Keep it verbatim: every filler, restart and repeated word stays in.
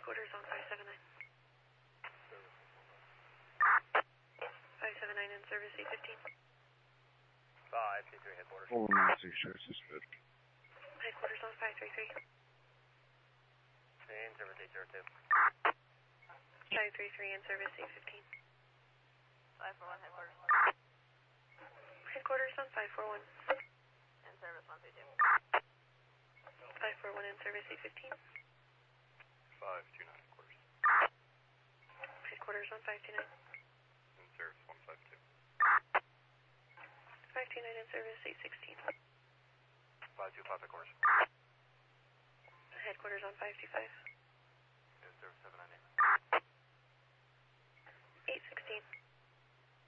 Headquarters on five seven nine. five seven nine in service eight fifteen. five two three headquarters. Oh, nine six service fifty. Headquarters on five three three. In service eight zero two. five three three in service eight fifteen. five four one headquarters. Headquarters on five four one. In service one three two. five four one in service eight fifteen. five two nine headquarters. Headquarters on five two nine. In service one five two. five two nine in service eight sixteen. five two five headquarters. Headquarters on five two five. In service seven nine eight.